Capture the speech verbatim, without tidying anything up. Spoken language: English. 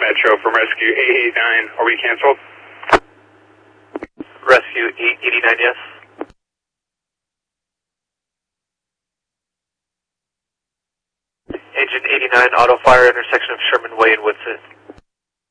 Metro from Rescue eight eighty-nine. Are we canceled? Rescue eight eighty-nine, yes. Engine eighty-nine, auto fire, intersection of Sherman Way and Woodson.